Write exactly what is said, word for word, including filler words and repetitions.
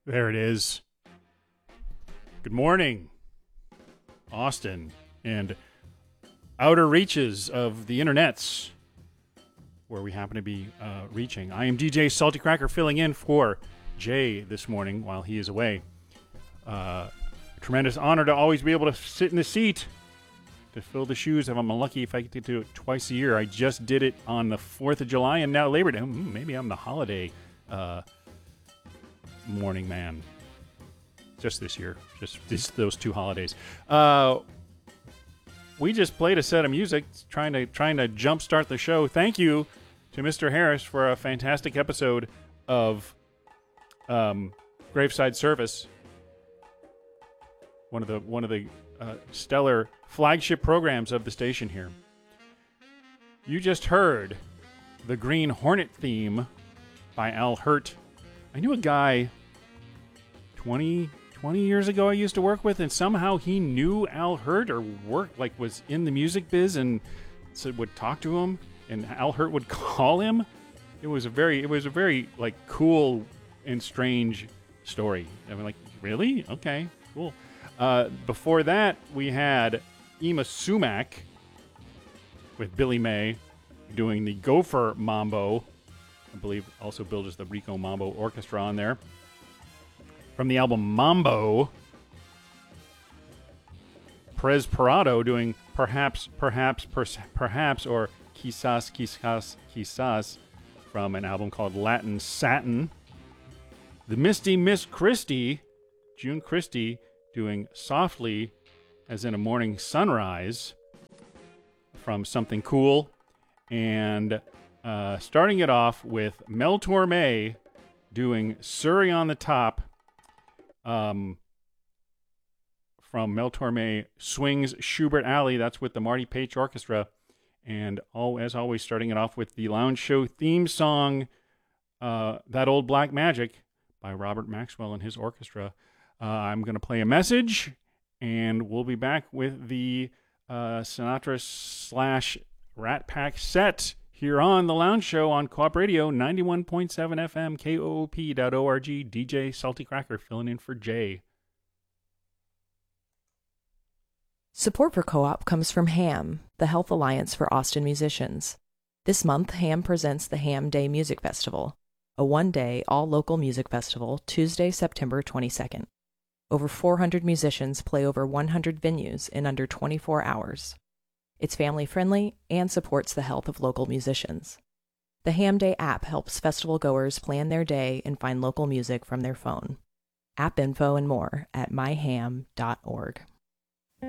There it is. Good morning, Austin, and outer reaches of the internets, where we happen to be uh, reaching. I am D J Salty Cracker, filling in for Jay this morning while he is away. Uh, tremendous honor to always be able to sit in the seat to fill the shoes. I'm lucky if I get to do it twice a year. I just did it on the fourth of July and now Labor Day. Hmm, maybe I'm the holiday uh, morning man. Just this year. Just this, those two holidays. Uh, we just played a set of music trying to trying to jumpstart the show. Thank you to Mister Harris for a fantastic episode of um, Graveside Service. One of the one of the uh, stellar flagship programs of the station here. You just heard the Green Hornet theme by Al Hirt. I knew a guy twenty, twenty years ago I used to work with, and somehow he knew Al Hirt or worked, like was in the music biz, and so would talk to him, and Al Hirt would call him. It was a very, it was a very like cool and strange story. I mean, like, really? Okay, cool. Uh, before that, we had Yma Sumac with Billy May doing the Gopher Mambo. I believe also builds the Rico Mambo Orchestra on there. From the album Mambo, Perez Parado doing Perhaps, Perhaps, Pers- Perhaps, or Quizás, Quizás, Quizás from an album called Latin Satin. The Misty Miss Christie, June Christie, doing Softly as in a Morning Sunrise from Something Cool. And uh, starting it off with Mel Torme doing Surrey on the Top um, from Mel Torme Swings Schubert Alley. That's with the Marty Page Orchestra. And all, as always, starting it off with the Lounge Show theme song, uh, That Old Black Magic by Robert Maxwell and his orchestra. Uh, I'm going to play a message, and we'll be back with the uh, Sinatra slash Rat Pack set here on The Lounge Show on Co-op Radio, ninety-one point seven F M, K O O P dot org. D J Salty Cracker filling in for Jay. Support for Co-op comes from HAM, the Health Alliance for Austin Musicians. This month, HAM presents the Ham Day Music Festival, a one-day, all-local music festival, Tuesday, September twenty-second. Over four hundred musicians play over one hundred venues in under twenty-four hours. It's family-friendly and supports the health of local musicians. The Ham Day app helps festival goers plan their day and find local music from their phone. App info and more at my ham dot org.